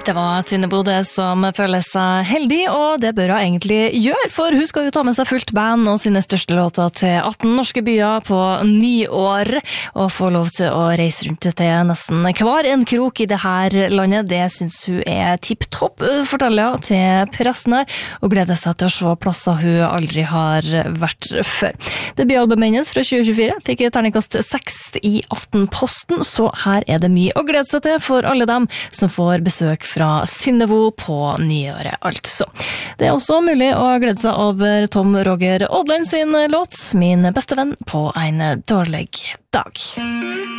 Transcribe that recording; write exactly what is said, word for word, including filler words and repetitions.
Det var Synne Bodø som føler seg heldig, og det bør hun egentlig gjøre, for hun skal jo ta med seg fullt band og sine største låter til atten norske byer på nyår, og få lov til å reise rundt til nesten hver en krok i det her landet. Det synes hun er tipptopp, forteller hun til pressen her, og gleder seg til å se plasser hun aldri har vært før. Debutalbumet hennes fra tjue tjuefire fikk terningkast seks i Aftenposten, så her er det mye å glede seg til for alle dem som får besøk fra Synnevo på nyåret, altså. Det er også mulig å glede seg over Tom Roger Odland sin låt «Min beste venn på en dårlig dag».